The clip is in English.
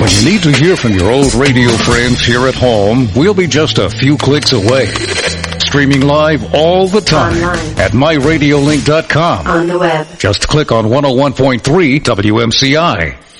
When you need to hear from your old radio friends here at home, we'll be just a few clicks away. Streaming live all the time online at myradiolink.com. On the web. Just click on 101.3 WMCI.